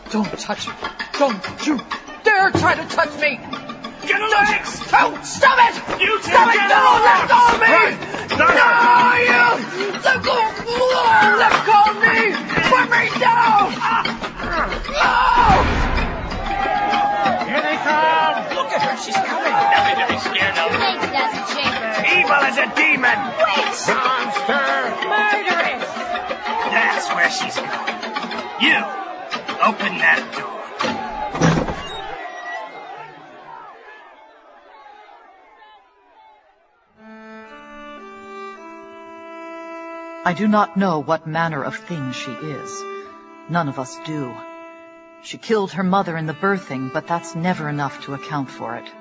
Don't touch me. Don't you dare try to touch me. Get away! Don't stop it! You Stop it! No, let go of me! No, you! Let go! Let go of me! Put me down! No! Here they come! Look at her, she's coming. Nothing to be scared of. Thanks, Dr. Chamber. Evil as a demon! Witch! Monster! Murderess! That's where she's going. You, open that door. I do not know what manner of thing she is. None of us do. She killed her mother in the birthing, but that's never enough to account for it.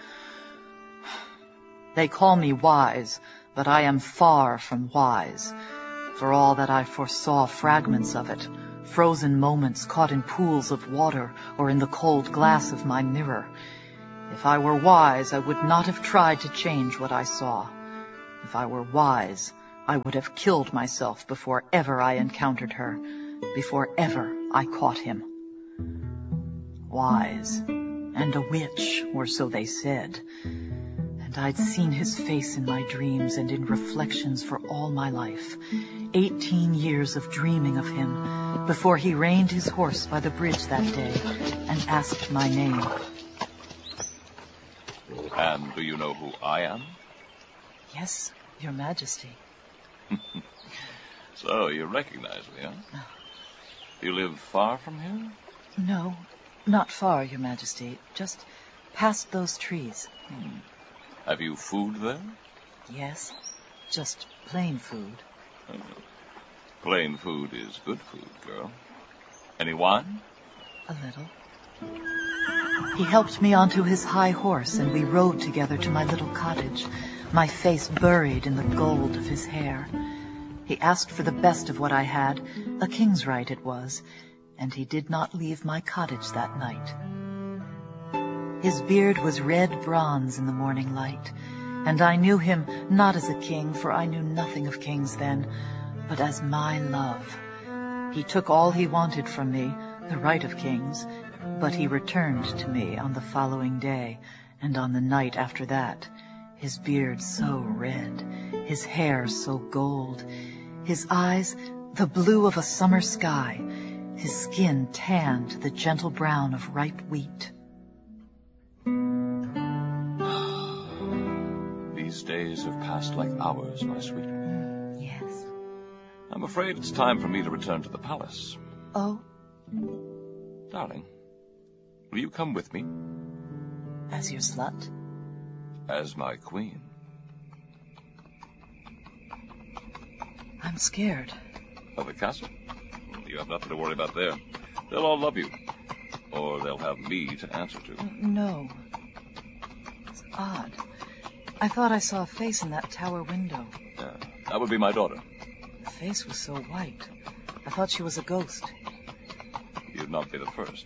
They call me wise, but I am far from wise. For all that I foresaw fragments of it, frozen moments caught in pools of water or in the cold glass of my mirror. If I were wise, I would not have tried to change what I saw. If I were wise, I would have killed myself before ever I encountered her, before ever I caught him. Wise, and a witch, or so they said. And I'd seen his face in my dreams and in reflections for all my life. 18 years of dreaming of him, before he reined his horse by the bridge that day and asked my name. And do you know who I am? Yes, Your Majesty. So, you recognize me, huh? You live far from here? No, not far, Your Majesty. Just past those trees. Have you food there? Yes, just plain food. Plain food is good food, girl. Any wine? A little. He helped me onto his high horse, and we rode together to my little cottage, my face buried in the gold of his hair. He asked for the best of what I had, a king's right it was, and he did not leave my cottage that night. His beard was red bronze in the morning light, and I knew him not as a king, for I knew nothing of kings then, but as my love. He took all he wanted from me, the right of kings, but he returned to me on the following day, and on the night after that, his beard so red, his hair so gold, his eyes the blue of a summer sky, his skin tanned the gentle brown of ripe wheat. These days have passed like hours, my sweet. Yes. I'm afraid it's time for me to return to the palace. Oh, Darling, will you come with me? as your slut? As my queen. I'm scared. Of the castle? You have nothing to worry about there. They'll all love you. Or they'll have me to answer to. No. It's odd. I thought I saw a face in that tower window. Yeah, that would be my daughter. The face was so white. I thought she was a ghost. You'd not be the first.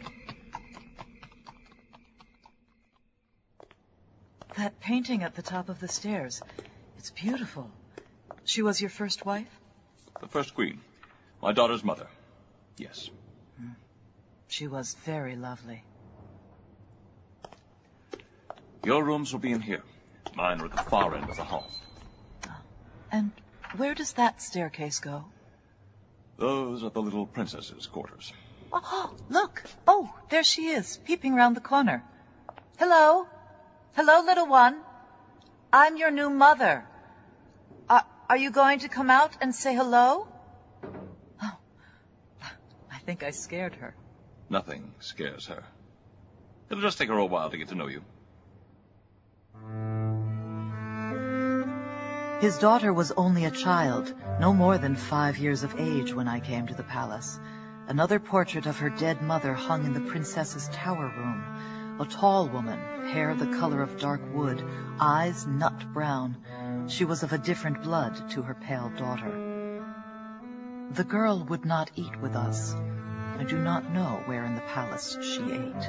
That painting at the top of the stairs. It's beautiful. She was your first wife? The first queen. My daughter's mother. Yes. She was very lovely. Your rooms will be in here. Mine are at the far end of the hall. And where does that staircase go? Those are the little princess's quarters. Oh, look. Oh, there she is, peeping round the corner. Hello. Hello, little one. I'm your new mother. Are you going to come out and say hello? Oh, I think I scared her. Nothing scares her. It'll just take her a while to get to know you. His daughter was only a child, no more than 5 years of age when I came to the palace. Another portrait of her dead mother hung in the princess's tower room. A tall woman, hair the color of dark wood, eyes nut brown. She was of a different blood to her pale daughter. The girl would not eat with us. I do not know where in the palace she ate.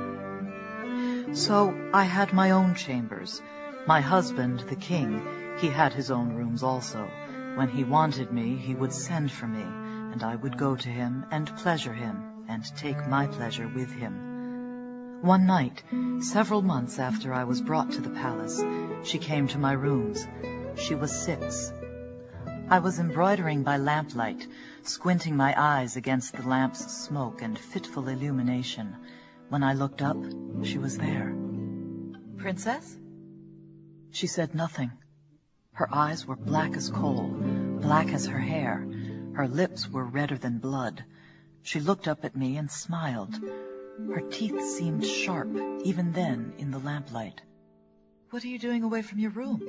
So I had my own chambers. My husband, the king, he had his own rooms also. When he wanted me, he would send for me, and I would go to him and pleasure him. and take my pleasure with him. One night, several months after I was brought to the palace, she came to my rooms. She was 6. I was embroidering by lamplight, squinting my eyes against the lamp's smoke and fitful illumination. When I looked up, she was there. "Princess?" She said nothing. Her eyes were black as coal, black as her hair. Her lips were redder than blood. She looked up at me and smiled. Her teeth seemed sharp, even then, in the lamplight. "What are you doing away from your room?"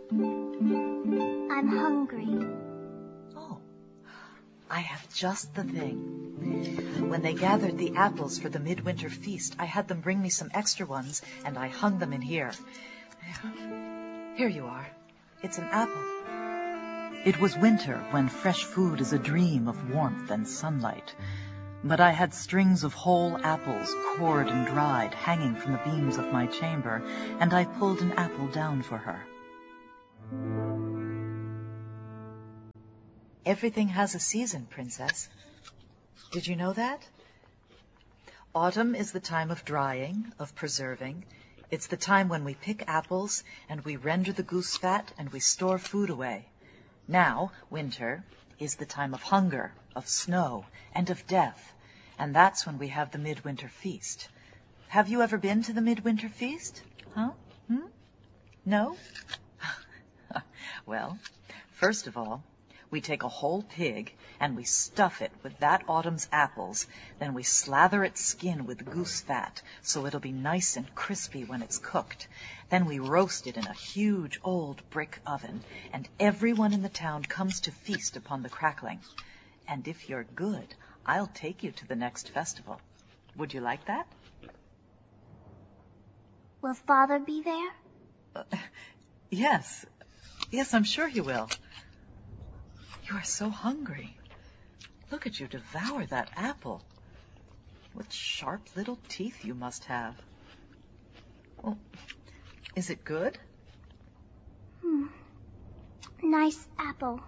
I'm hungry. "Oh, I have just the thing. When they gathered the apples for the midwinter feast, I had them bring me some extra ones, and I hung them in here. Here you are. It's an apple." It was winter, when fresh food is a dream of warmth and sunlight. But I had strings of whole apples, cored and dried, hanging from the beams of my chamber, and I pulled an apple down for her. "Everything has a season, Princess. Did you know that? Autumn is the time of drying, of preserving. It's the time when we pick apples, and we render the goose fat, and we store food away. Now, winter is the time of hunger, of snow, and of death, and that's when we have the midwinter feast. Have you ever been to the midwinter feast? Huh? No? Well, first of all, we take a whole pig, and we stuff it with that autumn's apples. Then we slather its skin with goose fat, so it'll be nice and crispy when it's cooked. Then we roast it in a huge old brick oven, and everyone in the town comes to feast upon the crackling. And if you're good, I'll take you to the next festival. Would you like that?" Will Father be there? Yes. Yes, I'm sure he will. You are so hungry. Look at you devour that apple. What sharp little teeth you must have. Well, is it good? Nice apple.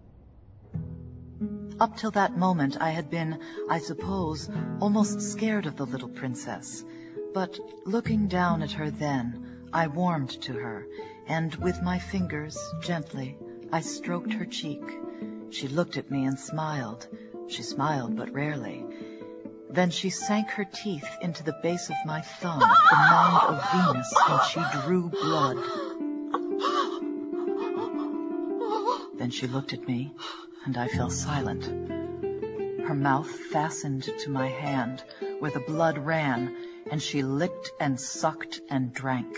Up till that moment, I had been, I suppose, almost scared of the little princess. But looking down at her then, I warmed to her, and with my fingers, gently, I stroked her cheek. She looked at me and smiled. She smiled but rarely. Then she sank her teeth into the base of my thumb, the mound of Venus, and she drew blood. Then she looked at me, and I fell silent. Her mouth fastened to my hand, where the blood ran, and she licked and sucked and drank.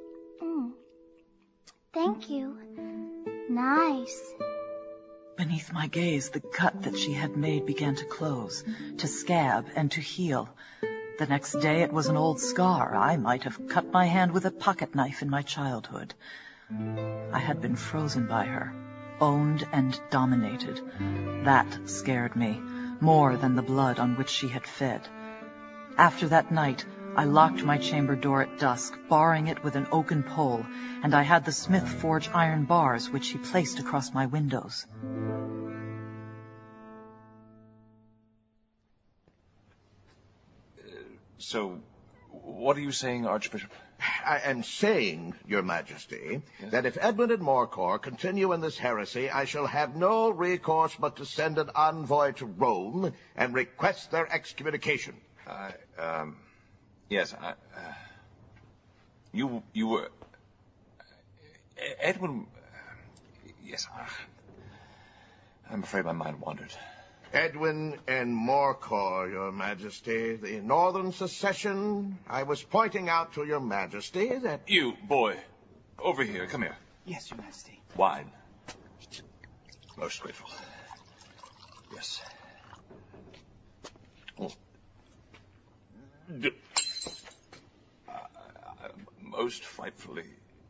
Thank you. Nice. Beneath my gaze, the cut that she had made began to close, to scab, and to heal. The next day it was an old scar. I might have cut my hand with a pocket knife in my childhood. I had been frozen by her, owned and dominated. That scared me, more than the blood on which she had fed. After that night, I locked my chamber door at dusk, barring it with an oaken pole, and I had the smith forge iron bars, which he placed across my windows. So, what are you saying, Archbishop? I am saying, Your Majesty, that if Edwin and Morcor continue in this heresy, I shall have no recourse but to send an envoy to Rome and request their excommunication. Yes, you were... Edwin... Yes, I'm afraid my mind wandered. Edwin and Morcor, Your Majesty, the Northern Secession. I was pointing out to Your Majesty that... You, boy, over here, come here. Yes, Your Majesty. Wine. Most grateful. Yes. Oh. Most frightfully.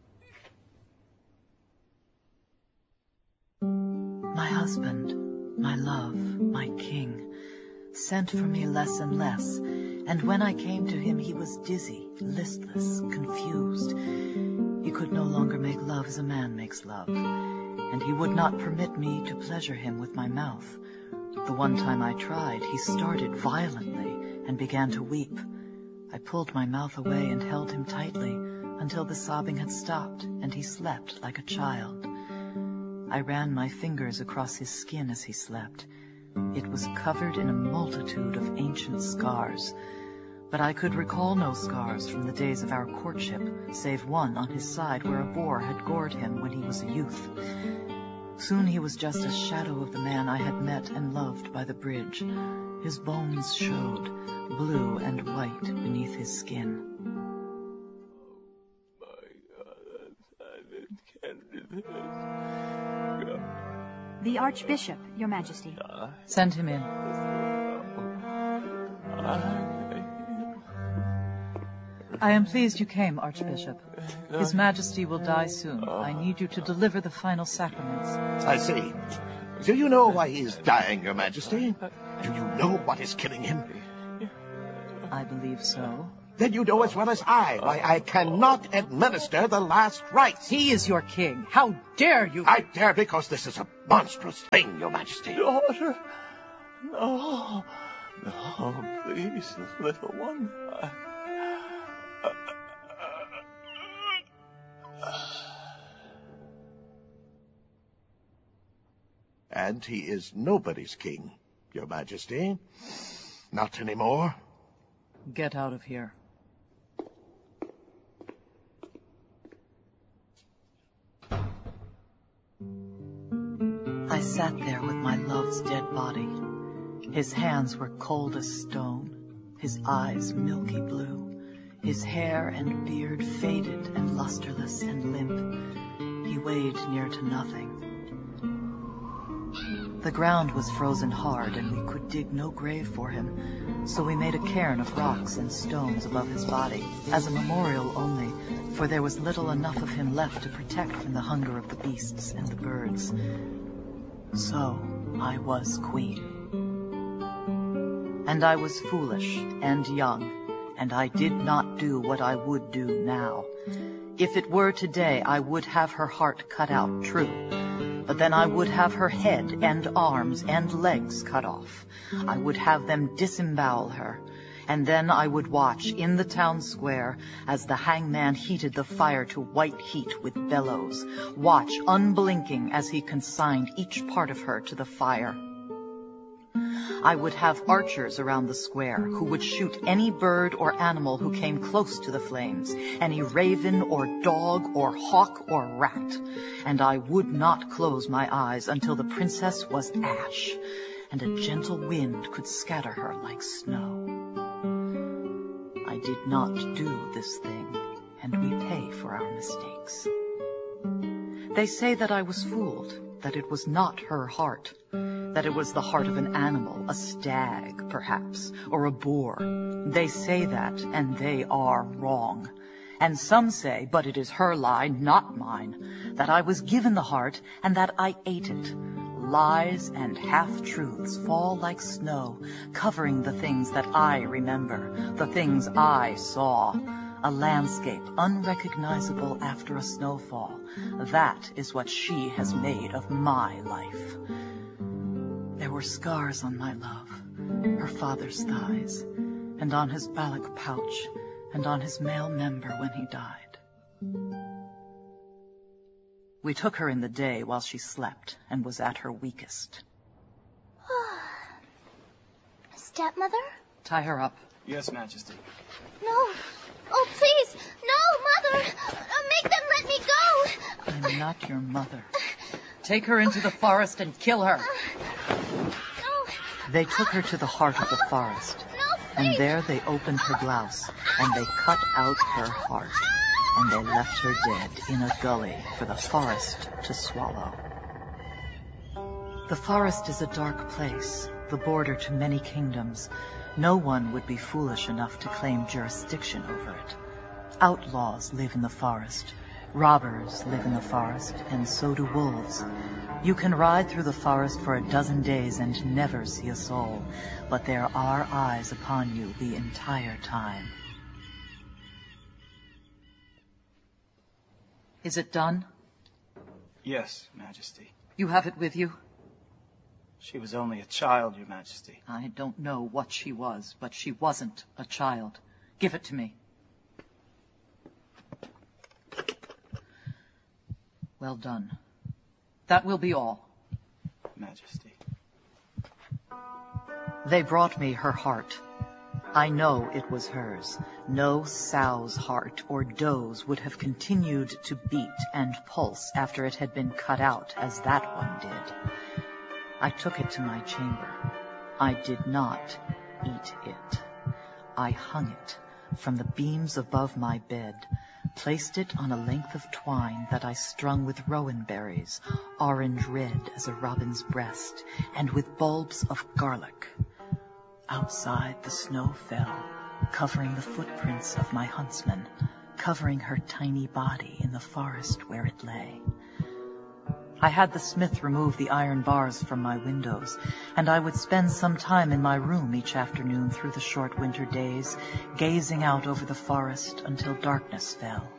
My husband, my love, my king, sent for me less and less, and when I came to him he was dizzy, listless, confused. He could no longer make love as a man makes love, and he would not permit me to pleasure him with my mouth. The one time I tried, he started violently and began to weep. I pulled my mouth away and held him tightly until the sobbing had stopped and he slept like a child. I ran my fingers across his skin as he slept. It was covered in a multitude of ancient scars, but I could recall no scars from the days of our courtship, save one on his side where a boar had gored him when he was a youth. Soon he was just a shadow of the man I had met and loved by the bridge. His bones showed, blue and white beneath his skin. The Archbishop, Your Majesty. Send him in. I am pleased you came, Archbishop. His Majesty will die soon. I need you to deliver the final sacraments. I see. Do you know why he is dying, Your Majesty? Do you know what is killing him? I believe so. Then you know as well as I why I cannot administer the last rites. He is your king. How dare you? I dare because this is a monstrous thing, Your Majesty. Daughter. No. No, please, little one. And he is nobody's king, Your Majesty. Not anymore. Get out of here. I sat there with my love's dead body. His hands were cold as stone, his eyes milky blue, his hair and beard faded and lusterless and limp. He weighed near to nothing. The ground was frozen hard, and we could dig no grave for him, so we made a cairn of rocks and stones above his body, as a memorial only, for there was little enough of him left to protect from the hunger of the beasts and the birds. So I was queen. And I was foolish and young, and I did not do what I would do now. If it were today, I would have her heart cut out, true. But then I would have her head and arms and legs cut off. I would have them disembowel her. And then I would watch in the town square as the hangman heated the fire to white heat with bellows. Watch unblinking as he consigned each part of her to the fire. I would have archers around the square who would shoot any bird or animal who came close to the flames, any raven or dog or hawk or rat. And I would not close my eyes until the princess was ash, and a gentle wind could scatter her like snow. I did not do this thing, and we pay for our mistakes. They say that I was fooled, that it was not her heart, that it was the heart of an animal, a stag, perhaps, or a boar. They say that, and they are wrong. And some say, but it is her lie, not mine, that I was given the heart, and that I ate it. Lies and half-truths fall like snow, covering the things that I remember, the things I saw. A landscape unrecognizable after a snowfall. That is what she has made of my life. There were scars on my love, her father's thighs, and on his Balak pouch, and on his male member when he died. We took her in the day while she slept and was at her weakest. Stepmother? Tie her up. Yes, Majesty. No. Oh, please. No, Mother. Make them let me go. I'm not your mother. Take her into the forest and kill her. No. They took her to the heart of the forest, and there they opened her blouse, and they cut out her heart, and they left her dead in a gully for the forest to swallow. The forest is a dark place, the border to many kingdoms. No one would be foolish enough to claim jurisdiction over it. Outlaws live in the forest. Robbers live in the forest, and so do wolves. You can ride through the forest for 12 days and never see a soul, but there are eyes upon you the entire time. Is it done? Yes, Majesty. You have it with you? She was only a child, Your Majesty. I don't know what she was, but she wasn't a child. Give it to me. Well done. That will be all. Majesty. They brought me her heart. I know it was hers. No sow's heart or doe's would have continued to beat and pulse after it had been cut out as that one did. I took it to my chamber. I did not eat it. I hung it from the beams above my bed, placed it on a length of twine that I strung with rowan berries, orange red as a robin's breast, and with bulbs of garlic. Outside the snow fell, covering the footprints of my huntsman, covering her tiny body in the forest where it lay. I had the smith remove the iron bars from my windows, and I would spend some time in my room each afternoon through the short winter days, gazing out over the forest until darkness fell.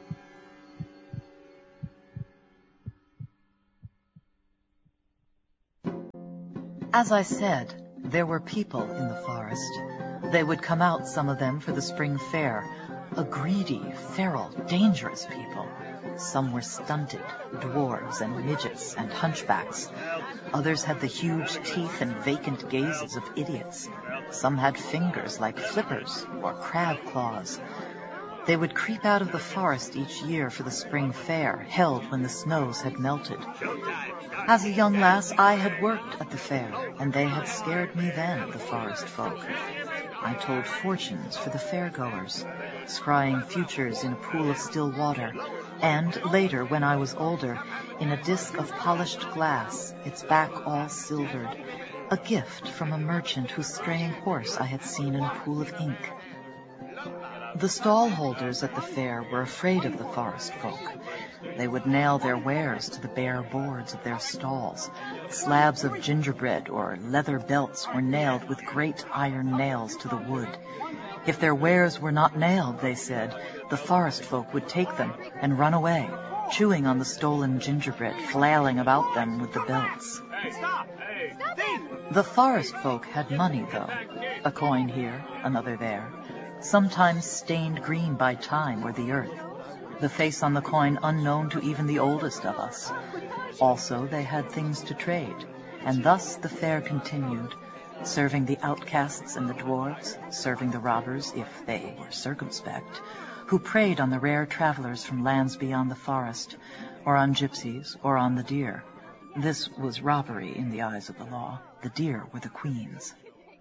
As I said, there were people in the forest. They would come out, some of them, for the spring fair, a greedy, feral, dangerous people. Some were stunted, dwarves and midgets and hunchbacks. Others had the huge teeth and vacant gazes of idiots. Some had fingers like flippers or crab claws. They would creep out of the forest each year for the spring fair, held when the snows had melted. As a young lass, I had worked at the fair, and they had scared me then, the forest folk. I told fortunes for the fairgoers, scrying futures in a pool of still water, and later, when I was older, in a disk of polished glass, its back all silvered, a gift from a merchant whose straying horse I had seen in a pool of ink. The stall holders at the fair were afraid of the forest folk. They would nail their wares to the bare boards of their stalls. Slabs of gingerbread or leather belts were nailed with great iron nails to the wood. If their wares were not nailed, they said, the forest folk would take them and run away, chewing on the stolen gingerbread, flailing about them with the belts. Hey, stop! Hey, The forest folk had money, though. A coin here, another there, sometimes stained green by time or the earth, the face on the coin unknown to even the oldest of us. Also, they had things to trade, and thus the fair continued, serving the outcasts and the dwarves, serving the robbers, if they were circumspect, who preyed on the rare travelers from lands beyond the forest, or on gypsies, or on the deer. This was robbery in the eyes of the law. The deer were the queens.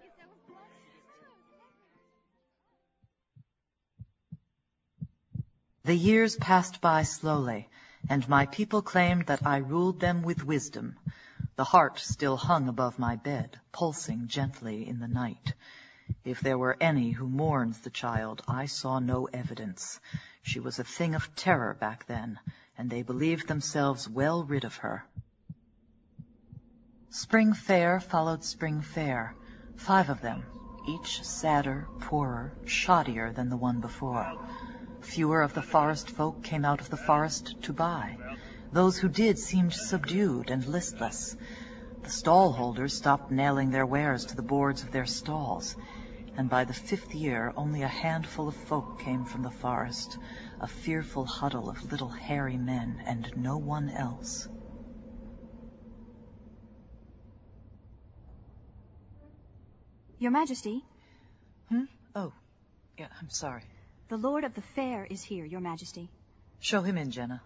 The years passed by slowly, and my people claimed that I ruled them with wisdom. The heart still hung above my bed, pulsing gently in the night. If there were any who mourned the child, I saw no evidence. She was a thing of terror back then, and they believed themselves well rid of her. Spring fair followed spring fair, 5 of them, each sadder, poorer, shoddier than the one before. Fewer of the forest folk came out of the forest to buy. Those who did seemed subdued and listless. The stall holders stopped nailing their wares to the boards of their stalls, and by the 5th year only a handful of folk came from the forest, a fearful huddle of little hairy men, and no one else. Your Majesty, Oh, yeah, I'm sorry. the Lord of the Fair is here, Your Majesty. Show him in, Jenna.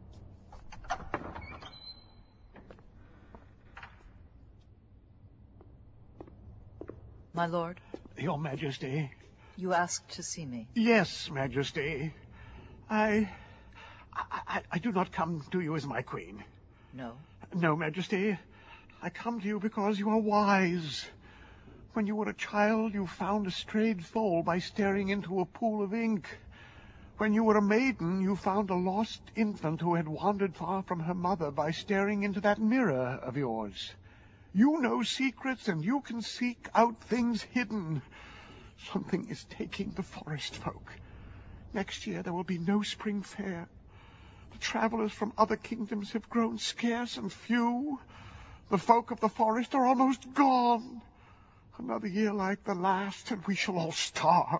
My lord, Your Majesty. you asked to see me. Yes, Majesty. I do not come to you as my queen. No. No, Majesty. I come to you because you are wise. When you were a child, you found a strayed foal by staring into a pool of ink. When you were a maiden, you found a lost infant who had wandered far from her mother by staring into that mirror of yours. You know secrets, and you can seek out things hidden. Something is taking the forest folk. Next year there will be no spring fair. The travelers from other kingdoms have grown scarce and few. The folk of the forest are almost gone. Another year like the last, and we shall all starve.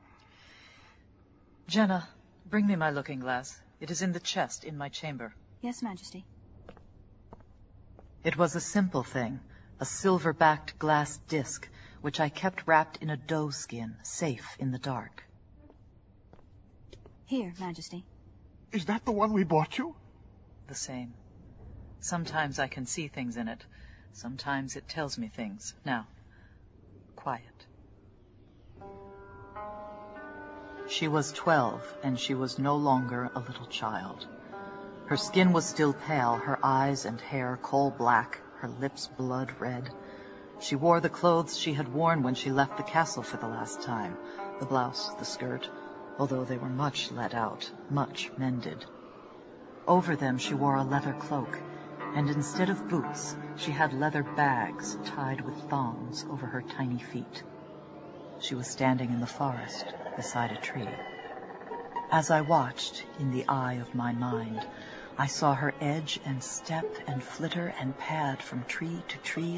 Jenna, bring me my looking glass. It is in the chest in my chamber. Yes, Majesty. It was a simple thing, a silver-backed glass disc, which I kept wrapped in a doe skin, safe in the dark. Here, Majesty. Is that the one we bought you? The same. Sometimes I can see things in it. Sometimes it tells me things. Now, quiet. She was 12, and she was no longer a little child. Her skin was still pale, her eyes and hair coal black, her lips blood red. She wore the clothes she had worn when she left the castle for the last time, the blouse, the skirt, although they were much let out, much mended. Over them she wore a leather cloak, and instead of boots, she had leather bags tied with thongs over her tiny feet. She was standing in the forest beside a tree. As I watched, in the eye of my mind, I saw her edge and step and flitter and pad from tree to tree